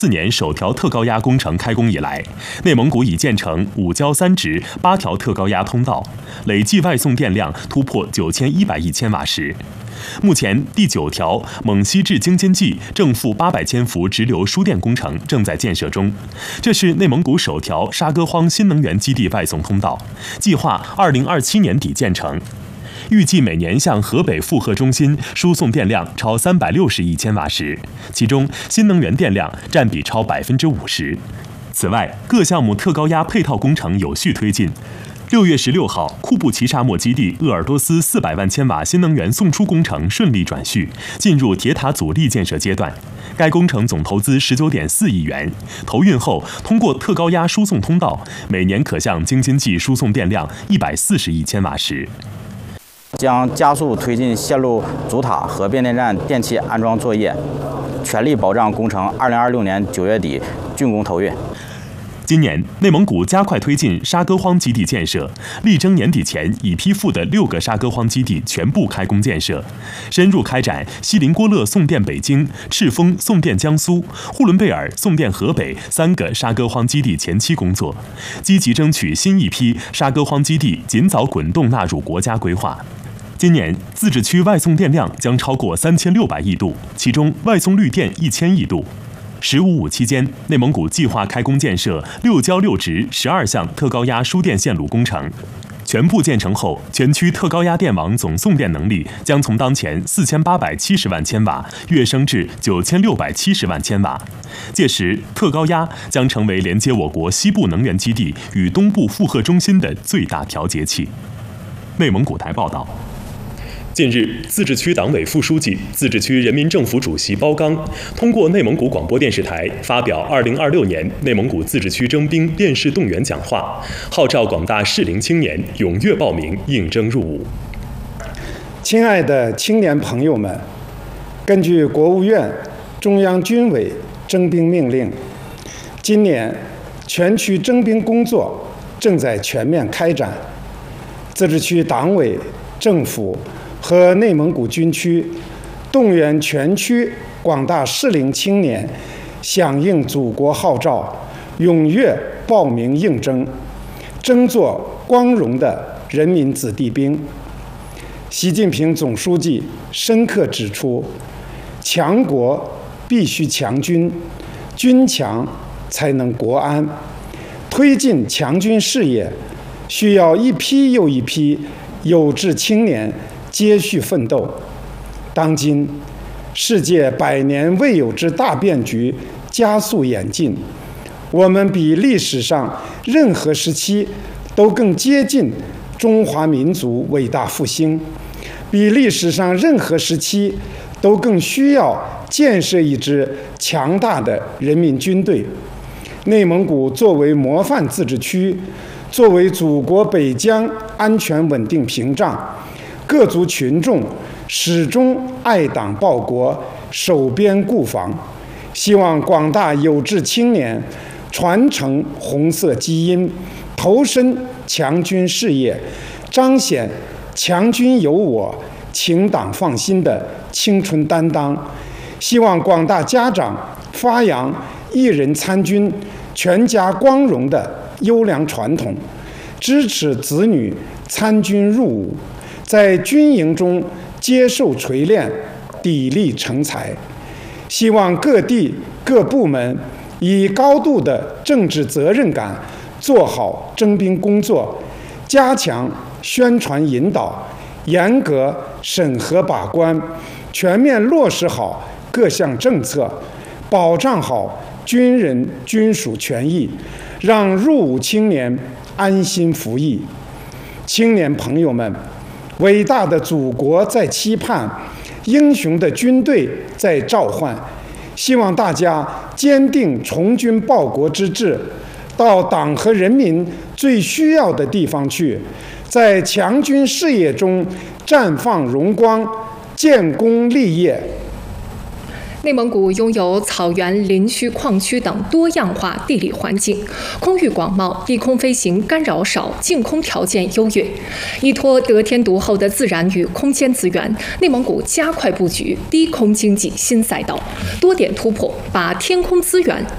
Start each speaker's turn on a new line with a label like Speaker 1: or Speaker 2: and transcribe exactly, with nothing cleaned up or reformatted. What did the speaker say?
Speaker 1: 四年首条特高压工程开工以来，内蒙古已建成五交三直八条特高压通道，累计外送电量突破九千一百亿千瓦时。目前，第九条蒙西至京津冀正负八百千伏直流输电工程正在建设中，这是内蒙古首条沙戈荒新能源基地外送通道，计划二零二七年底建成。预计每年向河北负荷中心输送电量超三百六十亿千瓦时，其中新能源电量占比超百分之五十。此外，各项目特高压配套工程有序推进。六月十六号，库布齐沙漠基地鄂尔多斯四百万千瓦新能源送出工程顺利转序，进入铁塔阻力建设阶段。该工程总投资十九点四亿元，投运后通过特高压输送通道，每年可向京津冀输送电量一百四十亿千瓦时。
Speaker 2: 将加速推进线路主塔和变电站电气安装作业，全力保障工程二零二六年九月底竣工投运。
Speaker 1: 今年，内蒙古加快推进沙戈荒基地建设，力争年底前已批复的六个沙戈荒基地全部开工建设，深入开展锡林郭勒送电北京、赤峰送电江苏、呼伦贝尔送电河北三个沙戈荒基地前期工作，积极争取新一批沙戈荒基地尽早滚动纳入国家规划。今年，自治区外送电量将超过三千六百亿度，其中外送绿电一千亿度。十五五期间，内蒙古计划开工建设六交六直十二项特高压输电线路工程，全部建成后，全区特高压电网总送电能力将从当前四千八百七十万千瓦跃升至九千六百七十万千瓦。届时，特高压将成为连接我国西部能源基地与东部负荷中心的最大调节器。内蒙古台报道。近日，自治区党委副书记、自治区人民政府主席包刚通过内蒙古广播电视台发表二零二六年内蒙古自治区征兵电视动员讲话，号召广大适龄青年踊跃报名应征入伍。
Speaker 3: 亲爱的青年朋友们，根据国务院、中央军委征兵命令，今年全区征兵工作正在全面开展。自治区党委、政府和内蒙古军区动员全区广大适龄青年响应祖国号召，踊跃报名应征，争做光荣的人民子弟兵。习近平总书记深刻指出，强国必须强军，军强才能国安。推进强军事业，需要一批又一批有志青年接续奋斗。当今，世界百年未有之大变局加速演进，我们比历史上任何时期都更接近中华民族伟大复兴，比历史上任何时期都更需要建设一支强大的人民军队。内蒙古作为模范自治区，作为祖国北疆安全稳定屏障，各族群众始终爱党报国、守边固防。希望广大有志青年传承红色基因，投身强军事业，彰显强军有我、请党放心的青春担当。希望广大家长发扬一人参军、全家光荣的优良传统，支持子女参军入伍，在军营中接受锤炼，砥砺成才。希望各地各部门以高度的政治责任感做好征兵工作，加强宣传引导，严格审核把关，全面落实好各项政策，保障好军人军属权益，让入伍青年安心服役。青年朋友们，伟大的祖国在期盼，英雄的军队在召唤。希望大家坚定从军报国之志，到党和人民最需要的地方去，在强军事业中绽放荣光，建功立业。
Speaker 4: 内蒙古拥有草原、林区、矿区等多样化地理环境，空域广袤，低空飞行干扰少，净空条件优越。依托得天独厚的自然与空间资源，内蒙古加快布局低空经济新赛道，多点突破，把天空资源